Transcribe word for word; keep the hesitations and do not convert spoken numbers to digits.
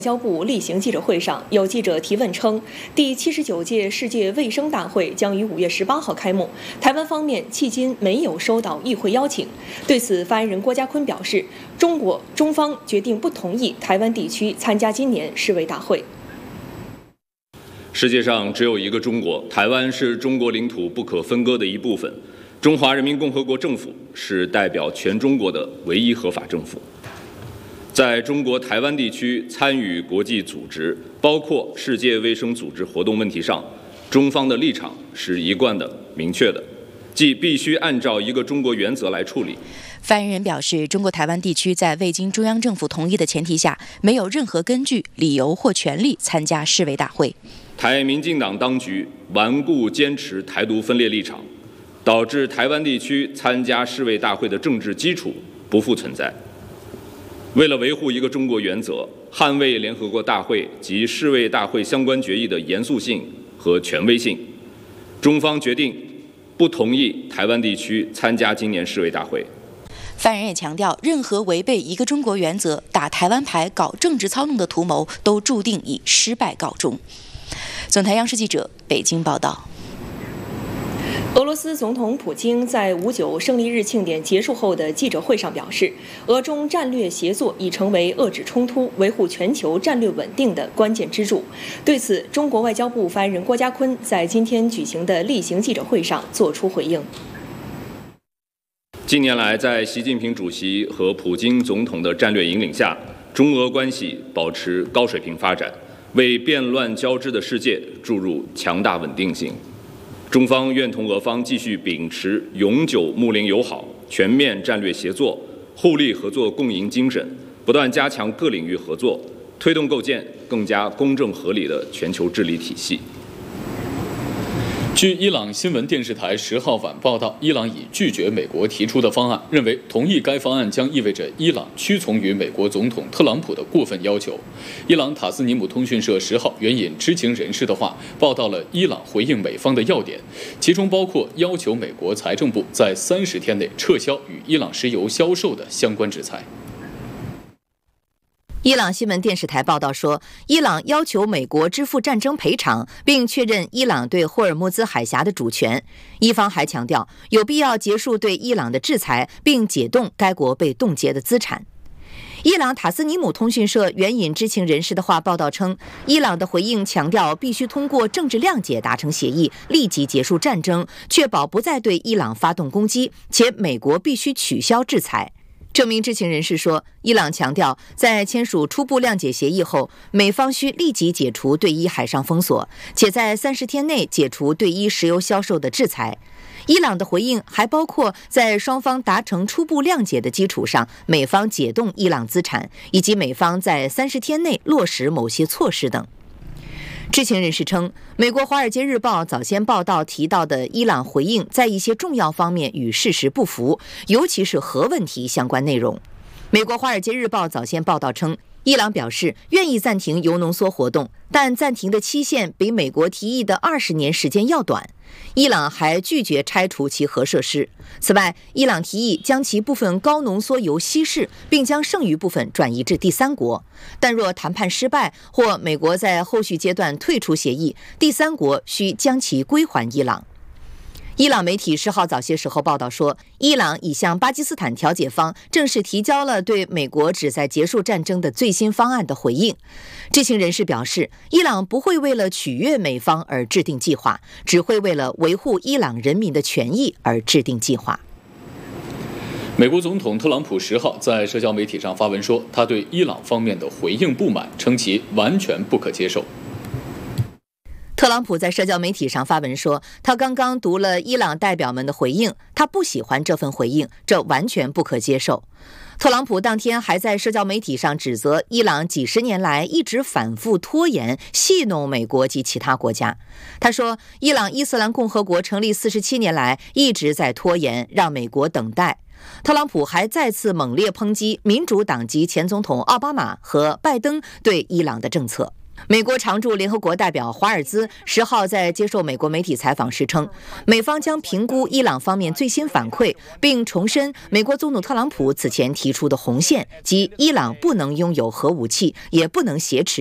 外交部例行记者会上，有记者提问称，第七十九届世界卫生大会将于五月十八号开幕，台湾方面迄今没有收到与会邀请。对此，发言人郭家坤表示，中国中方决定不同意台湾地区参加今年世卫大会。 世界上只有一个中国，台湾是中国领土不可分割的一部分，中华人民共和国政府是代表全中国的唯一合法政府。在中国台湾地区参与国际组织，包括世界卫生组织活动问题上，中方的立场是一贯的、明确的，即必须按照一个中国原则来处理。 发言人表示，中国台湾地区在未经中央政府同意的前提下，没有任何根据、理由或权利参加世卫大会。 台民进党当局顽固坚持台独分裂立场，导致台湾地区参加世卫大会的政治基础不复存在。为了维护一个中国原则，捍卫联合国大会及世卫大会相关决议的严肃性和权威性，中方决定不同意台湾地区参加今年世卫大会。 发言人也强调，任何违背一个中国原则、打台湾牌、搞政治操弄的图谋，都注定以失败告终。总台央视记者北京报道。 俄罗斯总统普京在五九胜利日庆典结束后的记者会上表示，俄中战略协作已成为遏制冲突、维护全球战略稳定的关键支柱。对此，中国外交部发言人郭家坤在今天举行的例行记者会上作出回应。 近年来，在习近平主席和普京总统的战略引领下，中俄关系保持高水平发展，为变乱交织的世界注入强大稳定性。中方愿同俄方继续秉持永久睦邻友好、全面战略协作、互利合作共赢精神，不断加强各领域合作，推动构建更加公正合理的全球治理体系。 据伊朗新闻电视台十号晚报道，伊朗已拒绝美国提出的方案，认为同意该方案将意味着伊朗屈从于美国总统特朗普的过分要求。伊朗塔斯尼姆通讯社十号援引知情人士的话，报道了伊朗回应美方的要点，其中包括要求美国财政部在三十天内撤销与伊朗石油销售的相关制裁。 伊朗新闻电视台报道说，伊朗要求美国支付战争赔偿，并确认伊朗对霍尔木兹海峡的主权。伊方还强调，有必要结束对伊朗的制裁，并解冻该国被冻结的资产。伊朗塔斯尼姆通讯社援引知情人士的话报道称，伊朗的回应强调必须通过政治谅解达成协议，立即结束战争，确保不再对伊朗发动攻击，且美国必须取消制裁。这名知情人士说，伊朗强调，在签署初步谅解协议后，美方需立即解除对伊海上封锁，且在三十天内解除对伊石油销售的制裁。伊朗的回应还包括在双方达成初步谅解的基础上，美方解冻伊朗资产，以及美方在三十天内落实某些措施等。知情人士称，美国《华尔街日报》早先报道提到的伊朗回应在一些重要方面与事实不符，尤其是核问题相关内容。美国《华尔街日报》早先报道称，伊朗表示愿意暂停铀浓缩活动，但暂停的期限比美国提议的二十年时间要短。伊朗还拒绝拆除其核设施。此外，伊朗提议将其部分高浓缩铀稀释，并将剩余部分转移至第三国。但若谈判失败，或美国在后续阶段退出协议，第三国需将其归还伊朗。伊朗媒体十号早些时候报道说，伊朗已向巴基斯坦调解方正式提交了对美国旨在结束战争的最新方案的回应。知情人士表示，伊朗不会为了取悦美方而制定计划，只会为了维护伊朗人民的权益而制定计划。 美国总统特朗普十号在社交媒体上发文说，他对伊朗方面的回应不满，称其完全不可接受。 特朗普在社交媒体上发文说，他刚刚读了伊朗代表们的回应，他不喜欢这份回应，这完全不可接受。特朗普当天还在社交媒体上指责伊朗几十年来一直反复拖延、戏弄美国及其他国家。他说，伊朗伊斯兰共和国成立四十七年来一直在拖延，让美国等待。特朗普还再次猛烈抨击民主党籍前总统奥巴马和拜登对伊朗的政策。 美国常驻联合国代表华尔兹十号在接受美国媒体采访时称，美方将评估伊朗方面最新反馈，并重申美国总统特朗普此前提出的红线，即伊朗不能拥有核武器，也不能挟持